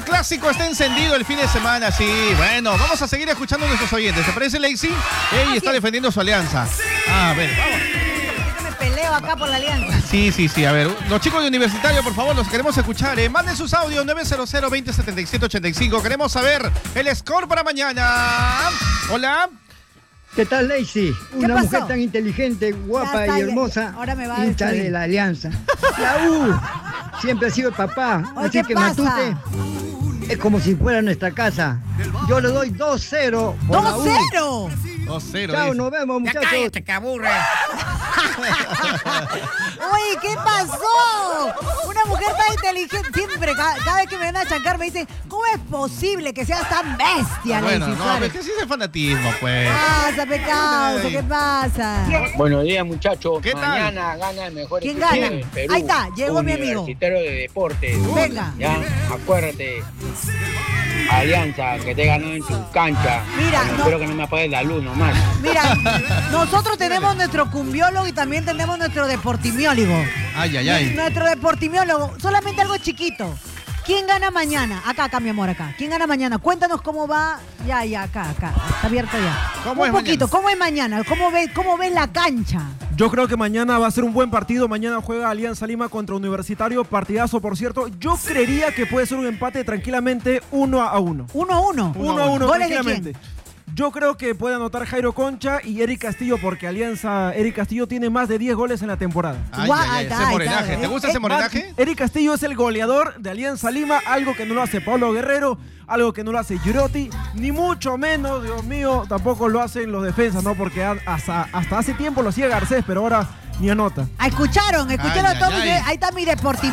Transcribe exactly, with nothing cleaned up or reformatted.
clásico está encendido el fin de semana, sí. Bueno, vamos a seguir escuchando a nuestros oyentes. ¿Te parece, Lacey? Ella está defendiendo su alianza. A ver, vamos. Me peleo acá por la alianza. Sí, sí, sí. A ver, los chicos de Universitario, por favor, los queremos escuchar. ¿eh? Manden sus audios nueve cero cero, veinte setenta y siete, ochenta y cinco. Queremos saber el score para mañana. Hola. ¿Qué tal, Lacey? Una pasó? mujer tan inteligente, guapa está, y hermosa. ahora me va a hincha destruir. de la alianza. La U siempre ha sido el papá. Oye, Así ¿qué que pasa? Matute es como si fuera nuestra casa. Yo le doy dos cero por la U. ¡dos cero! dos cero. Chao, nos vemos, Ya muchachos. cállate, que aburre. Oye, ¿qué pasó? Una mujer tan inteligente. Siempre, cada, cada vez que me ven a chancar, me dicen, ¿cómo es posible que seas tan bestia, Bueno, Lacey no, Suárez? es que sí es el fanatismo, pues. ¿Qué pasa, pecado? ¿Qué pasa? Buenos días, muchachos. ¿Qué tal? Mañana gana el mejor ¿Quién equipo gana? del Perú. Ahí está, llegó mi amigo. Universitario de Deportes. Venga. Ya, acuérdate. Alianza, que te ganó en tu cancha. Mira, Bueno, no- espero que no me apagues la luz nomás. Mira, nosotros tenemos nuestro cumbiólogo y también tenemos nuestro deportimiólogo. Ay, ay, ay. Nuestro deportimiólogo, solamente algo chiquito. ¿Quién gana mañana? Acá, acá, mi amor, acá. ¿Quién gana mañana? Cuéntanos cómo va. Ya, ya, acá, acá. Está abierto ya. ¿Cómo Un es poquito, mañana? ¿cómo es mañana? ¿Cómo ves, cómo ves la cancha? Yo creo que mañana va a ser un buen partido. Mañana juega Alianza Lima contra Universitario. Partidazo, por cierto. Yo creería que puede ser un empate tranquilamente uno a uno. Uno a uno. Uno a uno, ¿Goles de tranquilamente. quién? Yo creo que puede anotar Jairo Concha y Eric Castillo, porque Alianza, Eric Castillo tiene más de diez goles en la temporada. Ay, Guau, ay, ay, ahí está, ese ahí morenaje. está. ¿Te gusta Eh, ese morenaje? Eric Castillo es el goleador de Alianza Lima, algo que no lo hace Pablo Guerrero, algo que no lo hace Girotti, ni mucho menos, Dios mío, tampoco lo hacen los defensas, ¿no? Porque hasta, hasta hace tiempo lo hacía Garcés, pero ahora ni anota. Ah, escucharon, escucharon Ay, a todos. ay, ay. Ahí está mi deportivo.